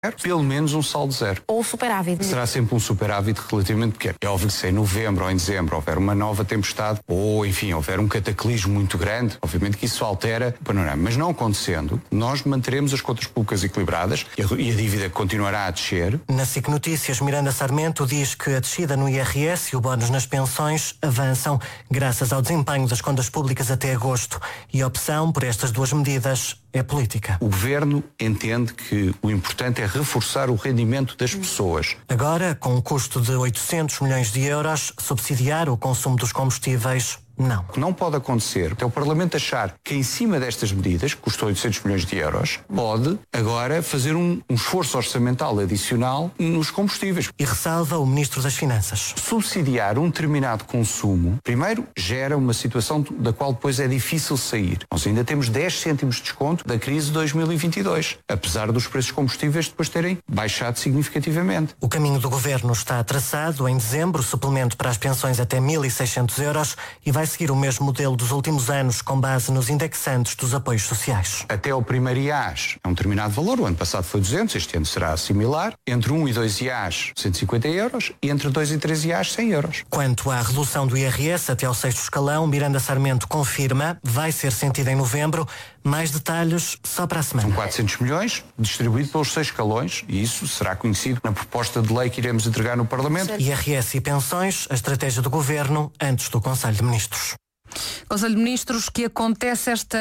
pelo menos um saldo zero. Ou superávit. Será sempre um superávit relativamente pequeno. É óbvio que se em novembro ou em dezembro houver uma nova tempestade ou, enfim, houver um cataclismo muito grande, obviamente que isso altera o panorama. Mas não acontecendo, nós manteremos as contas públicas equilibradas e a dívida continuará a descer. Na SIC Notícias, Miranda Sarmento diz que a descida no IRS e o bónus nas pensões avançam graças ao desempenho das contas públicas até agosto. E a opção por estas duas medidas é política. O Governo entende que o importante é reforçar o rendimento das pessoas. Agora, com um custo de 800 milhões de euros, subsidiar o consumo dos combustíveis, não. O que não pode acontecer é o Parlamento achar que em cima destas medidas, que custou 800 milhões de euros, pode agora fazer um esforço orçamental adicional nos combustíveis. E ressalva o Ministro das Finanças. Subsidiar um determinado consumo, primeiro, gera uma situação da qual depois é difícil sair. Nós ainda temos 10 cêntimos de desconto da crise de 2022, apesar dos preços combustíveis depois terem baixado significativamente. O caminho do Governo está traçado. Em dezembro, suplemento para as pensões até 1.600 euros e vai seguir o mesmo modelo dos últimos anos, com base nos indexantes dos apoios sociais. Até ao primeiro IAS é um determinado valor, o ano passado foi 200, este ano será similar. Entre 1 e 2 IAS, 150 euros, e entre 2 e 3 IAS, 100 euros. Quanto à redução do IRS até ao 6º escalão, Miranda Sarmento confirma, vai ser sentida em novembro. Mais detalhes só para a semana. São 400 milhões, distribuído pelos 6 escalões, e isso será conhecido na proposta de lei que iremos entregar no Parlamento. IRS e pensões, a estratégia do Governo antes do Conselho de Ministros. Conselho de Ministros que acontece esta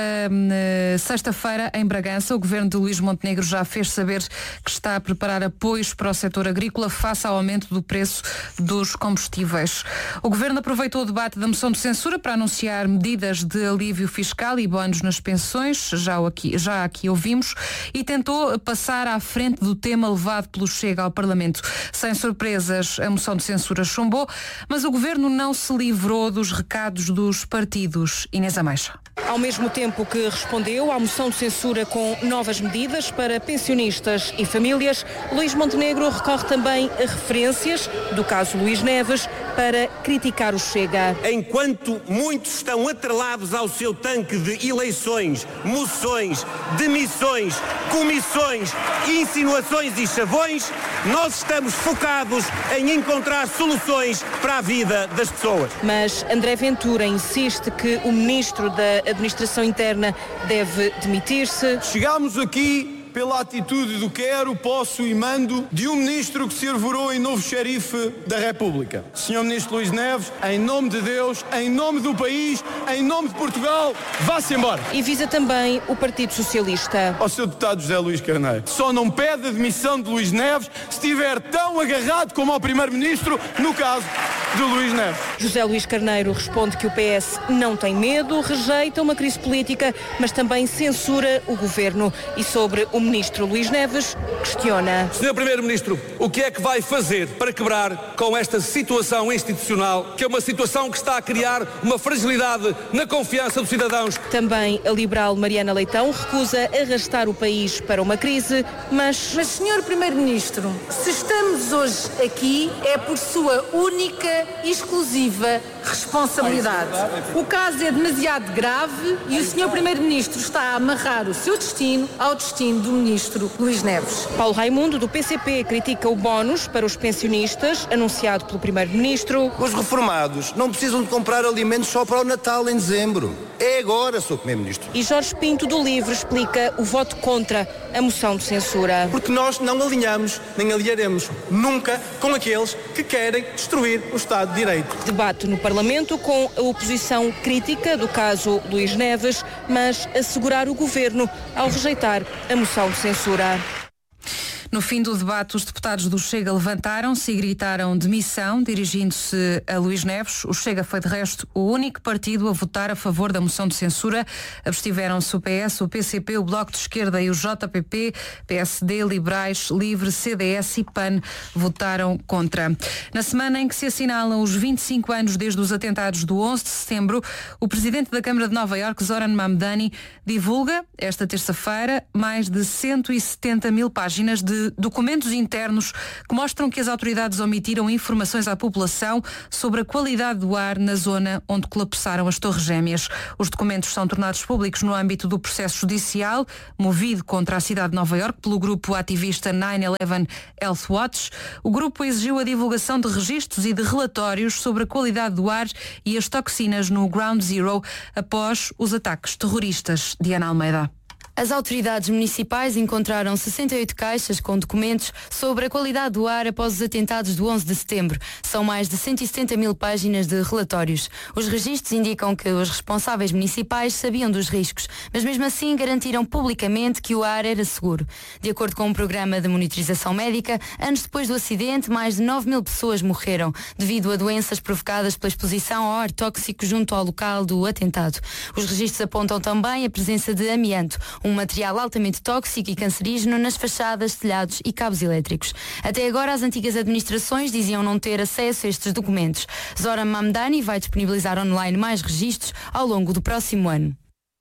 sexta-feira em Bragança. O Governo de Luís Montenegro já fez saber que está a preparar apoios para o setor agrícola face ao aumento do preço dos combustíveis. O Governo aproveitou o debate da moção de censura para anunciar medidas de alívio fiscal e bónus nas pensões, já aqui ouvimos, e tentou passar à frente do tema levado pelo Chega ao Parlamento. Sem surpresas, a moção de censura chumbou, mas o Governo não se livrou dos recados dos partidos. Inês Ameixa. Ao mesmo tempo que respondeu à moção de censura com novas medidas para pensionistas e famílias, Luís Montenegro recorre também a referências do caso Luís Neves para criticar o Chega. Enquanto muitos estão atrelados ao seu tanque de eleições, moções, demissões, comissões, insinuações e chavões, nós estamos focados em encontrar soluções para a vida das pessoas. Mas André Ventura insiste que o ministro da Administração Interna deve demitir-se. Chegámos aqui pela atitude do quero, posso e mando de um ministro que se arvorou em novo xerife da República. Senhor Ministro Luís Neves, em nome de Deus, em nome do país, em nome de Portugal, vá-se embora. E visa também o Partido Socialista. Ao Sr. Deputado José Luís Carneiro, só não pede a demissão de Luís Neves se estiver tão agarrado como ao Primeiro-Ministro, no caso de Luís Neves. José Luís Carneiro responde que o PS não tem medo, rejeita uma crise política, mas também censura o Governo. E sobre o Ministro Luís Neves, questiona. Senhor Primeiro-Ministro, o que é que vai fazer para quebrar com esta situação institucional, que é uma situação que está a criar uma fragilidade na confiança dos cidadãos? Também a liberal Mariana Leitão recusa arrastar o país para uma crise, mas Senhor Primeiro-Ministro, se estamos hoje aqui é por sua única e exclusiva responsabilidade. O caso é demasiado grave e o Sr. Primeiro-Ministro está a amarrar o seu destino ao destino do Ministro Luís Neves. Paulo Raimundo, do PCP, critica o bónus para os pensionistas, anunciado pelo Primeiro-Ministro. Os reformados não precisam de comprar alimentos só para o Natal em dezembro. É agora, Sr. Primeiro-Ministro. E Jorge Pinto, do LIVRE, explica o voto contra a moção de censura. Porque nós não alinhamos, nem alinharemos nunca com aqueles que querem destruir o Estado de Direito. Debate no Parlamento com a oposição crítica do caso Luís Neves, mas assegurar o Governo ao rejeitar a moção de censura. No fim do debate, os deputados do Chega levantaram-se e gritaram demissão, dirigindo-se a Luís Neves. O Chega foi, de resto, o único partido a votar a favor da moção de censura. Abstiveram-se o PS, o PCP, o Bloco de Esquerda e o JPP, PSD, Liberais, LIVRE, CDS e PAN votaram contra. Na semana em que se assinalam os 25 anos desde os atentados do 11 de setembro, o presidente da Câmara de Nova Iorque, Zoran Mamdani, divulga, esta terça-feira, mais de 170 mil páginas de de documentos internos que mostram que as autoridades omitiram informações à população sobre a qualidade do ar na zona onde colapsaram as Torres Gêmeas. Os documentos são tornados públicos no âmbito do processo judicial movido contra a cidade de Nova Iorque pelo grupo ativista 9/11 Health Watch. O grupo exigiu a divulgação de registros e de relatórios sobre a qualidade do ar e as toxinas no Ground Zero após os ataques terroristas. Diana Almeida. As autoridades municipais encontraram 68 caixas com documentos sobre a qualidade do ar após os atentados do 11 de setembro. São mais de 170 mil páginas de relatórios. Os registros indicam que os responsáveis municipais sabiam dos riscos, mas mesmo assim garantiram publicamente que o ar era seguro. De acordo com um programa de monitorização médica, anos depois do acidente, mais de 9 mil pessoas morreram devido a doenças provocadas pela exposição ao ar tóxico junto ao local do atentado. Os registros apontam também a presença de amianto, um material altamente tóxico e cancerígeno nas fachadas, telhados e cabos elétricos. Até agora, as antigas administrações diziam não ter acesso a estes documentos. Zoran Mamdani vai disponibilizar online mais registros ao longo do próximo ano.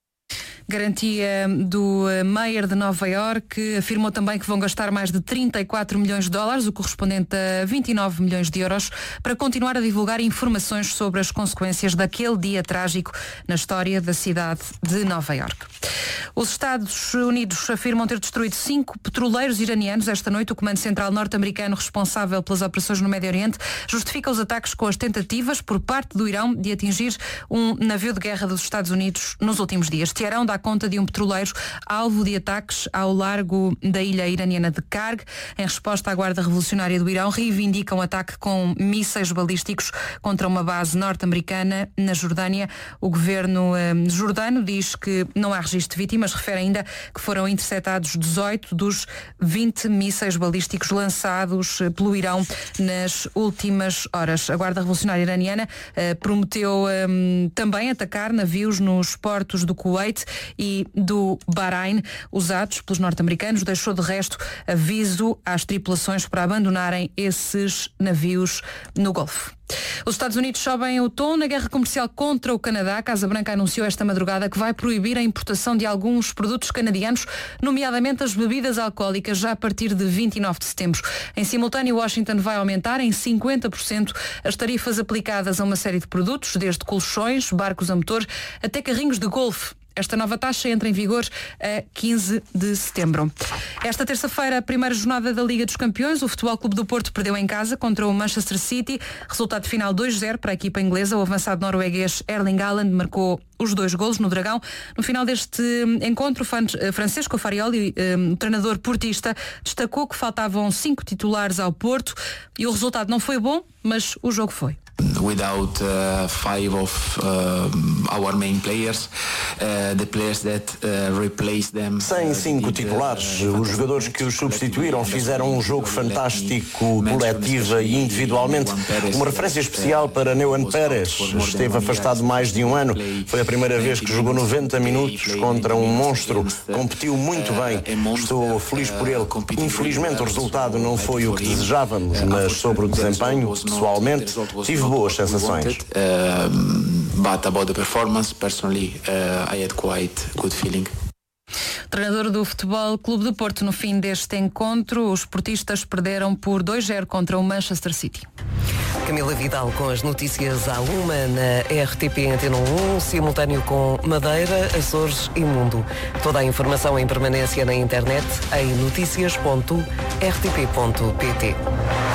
Garantia do Mayor de Nova Iorque, afirmou também que vão gastar mais de 34 milhões de dólares, o correspondente a 29 milhões de euros, para continuar a divulgar informações sobre as consequências daquele dia trágico na história da cidade de Nova Iorque. Os Estados Unidos afirmam ter destruído 5 petroleiros iranianos esta noite. O Comando Central norte-americano responsável pelas operações no Médio Oriente justifica os ataques com as tentativas por parte do Irão de atingir um navio de guerra dos Estados Unidos nos últimos dias. Teherão dá conta de um petroleiro alvo de ataques ao largo da ilha iraniana de Karg. Em resposta, à Guarda Revolucionária do Irão reivindica um ataque com mísseis balísticos contra uma base norte-americana na Jordânia. O governo jordano diz que não há registro de vítimas, refere ainda que foram interceptados 18 dos 20 mísseis balísticos lançados pelo Irão nas últimas horas. A Guarda Revolucionária iraniana prometeu também atacar navios nos portos do Kuwait e do Bahrein usados pelos norte-americanos. Deixou de resto aviso às tripulações para abandonarem esses navios no Golfo. Os Estados Unidos sobem o tom na guerra comercial contra o Canadá. A Casa Branca anunciou esta madrugada que vai proibir a importação de alguns produtos canadianos, nomeadamente as bebidas alcoólicas, já a partir de 29 de setembro. Em simultâneo, Washington vai aumentar em 50% as tarifas aplicadas a uma série de produtos, desde colchões, barcos a motor, até carrinhos de golfe. Esta nova taxa entra em vigor a 15 de setembro. Esta terça-feira, a primeira jornada da Liga dos Campeões, o Futebol Clube do Porto perdeu em casa contra o Manchester City. Resultado final 2-0 para a equipa inglesa. O avançado norueguês Erling Haaland marcou os 2 golos no Dragão. No final deste encontro, Francesco Farioli, o treinador portista, destacou que faltavam 5 titulares ao Porto e o resultado não foi bom, mas o jogo foi. Without 5 of our main players, the players that replaced them. Sem 5 titulares, os jogadores que os substituíram fizeram um jogo fantástico, coletiva e individualmente. Uma referência especial para Neuan Pérez. Esteve afastado mais de um ano. Foi a primeira vez que jogou 90 minutos contra um monstro. Competiu muito bem. Estou feliz por ele. Infelizmente o resultado não foi o que desejávamos, mas sobre o desempenho, pessoalmente, tive boas sensações. But about the performance, personally, I had quite good feeling. Treinador do Futebol Clube do Porto, no fim deste encontro, os portistas perderam por 2-0 contra o Manchester City. Camila Vidal com as notícias à 1 na RTP Antena 1, simultâneo com Madeira, Açores e Mundo. Toda a informação em permanência na internet em noticias.rtp.pt.